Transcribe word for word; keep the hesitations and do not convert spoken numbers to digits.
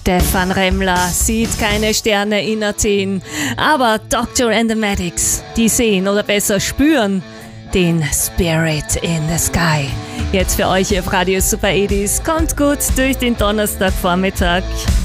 Stefan Remmler sieht keine Sterne in Athen, aber Doctor and the Medics, die sehen oder besser spüren den Spirit in the Sky. Jetzt für euch auf Radio Super Edis. Kommt gut durch den Donnerstagvormittag.